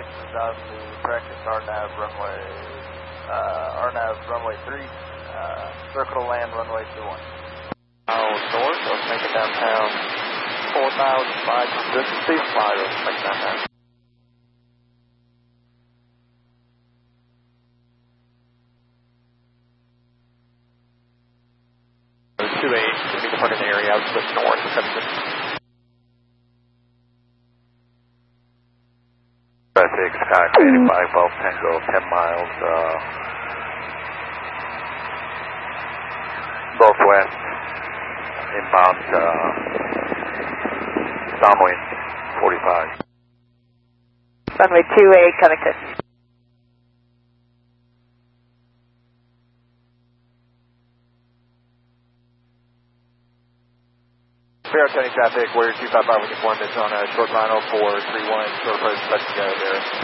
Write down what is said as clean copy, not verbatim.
corrections on the practice RNAV runway 3, circle to land runway 21. North, let's make it downtown 4,500 feet, let's make it downtown. 28, to meet the parking area, out to the north, 76. Traffic, Sky 85, Golf Tango, 10 miles, northwest, inbound, downwind, 45. Runway 28, connected. Fair County traffic, Warrior 255 with informant on a short final 431, short approach, touch to go there.